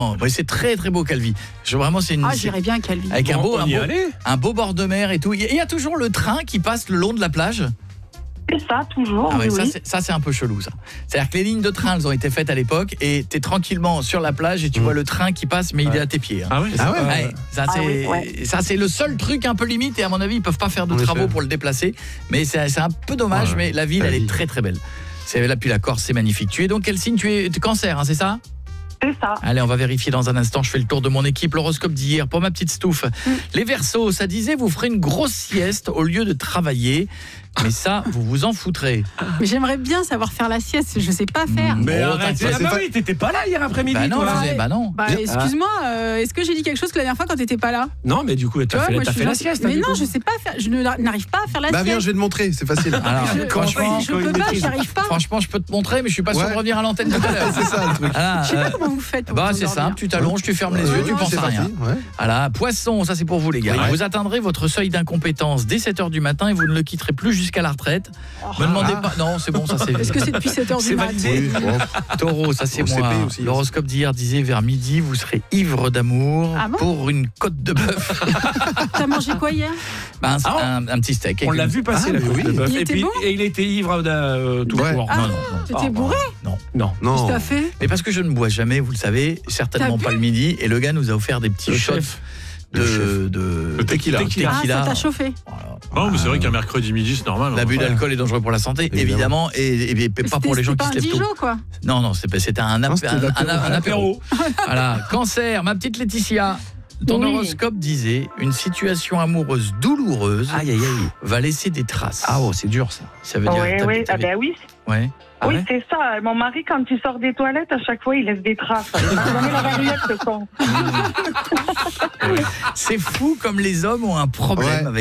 Ouais, c'est très très beau Calvi. Vraiment c'est une. Ah, j'irais bien à Calvi. Avec un beau bord de mer et tout. Il y a toujours le train qui passe le long de la plage. C'est ça, toujours. Ah ouais, oui. ça c'est un peu chelou ça. C'est-à-dire que les lignes de train elles ont été faites à l'époque et t'es tranquillement sur la plage et tu vois le train qui passe mais il est à tes pieds. Hein. Ah ouais. Ça c'est le seul truc un peu limite et à mon avis ils peuvent pas faire de travaux pour le déplacer. Mais c'est un peu dommage mais la ville elle est très très belle. C'est là puis la Corse c'est magnifique. Tu es donc quel signe? Tu es Cancer, hein, c'est ça? C'est ça. Allez, on va vérifier dans un instant. Je fais le tour de mon équipe. L'horoscope d'hier pour ma petite Stouff. Les Verseaux, ça disait vous ferez une grosse sieste au lieu de travailler. Mais ça, vous vous en foutrez. Mais j'aimerais bien savoir faire la sieste, je sais pas faire. Mais arrête, oui, t'étais pas là hier après-midi. Bah non, non. Bah excuse-moi, est-ce que j'ai dit quelque chose que la dernière fois quand t'étais pas là? Non, mais du coup, t'as fait la sieste. Mais non, je sais pas faire, je n'arrive pas à faire la sieste. Bah viens, je vais te montrer, c'est facile. Alors, franchement, je peux pas, j'y arrive pas. Franchement, je peux te montrer, mais je suis pas sûr de revenir à l'antenne tout à l'heure. C'est ça le truc. Je sais pas comment vous faites. Bah c'est simple, tu t'allonges, tu fermes les yeux, tu penses à rien. Voilà, Poisson, ça c'est pour vous les gars. Vous atteindrez votre seuil d'incompétence dès 7h du matin et vous ne le quitterez plus jusqu'à la retraite. Me demandez pas. Non, c'est bon, ça c'est. Est-ce que c'est depuis 7h du matin? Taureau, ça c'est moi. L'horoscope d'hier disait vers midi, vous serez ivre d'amour pour une côte de bœuf. T'as mangé quoi hier? Un petit steak. On l'a vu passer la côte de bœuf. Il était bon. Et il était ivre tout court. Non. T'étais bourré? Non. Qu'est-ce que t'as fait? Mais parce que je ne bois jamais, vous le savez, certainement pas le midi. Et le gars nous a offert des petits shots de tequila. Ah, ça t'a chauffé. Non, mais c'est vrai qu'un mercredi midi, c'est normal. L'abus d'alcool est dangereux pour la santé, évidemment, et pas pour les gens qui se lèvent tôt. C'était pas un Dijon, quoi. Non, c'était un apéro. Voilà, Cancer, ma petite Laetitia. Ton horoscope disait une situation amoureuse douloureuse va laisser des traces. Ah c'est dur ça. Ça veut dire oui. Ah ben oui. Ouais. Oui, c'est ça. Mon mari, quand il sort des toilettes, à chaque fois, il laisse des traces. Il m'a donné la variette, ce con. C'est fou comme les hommes ont un problème avec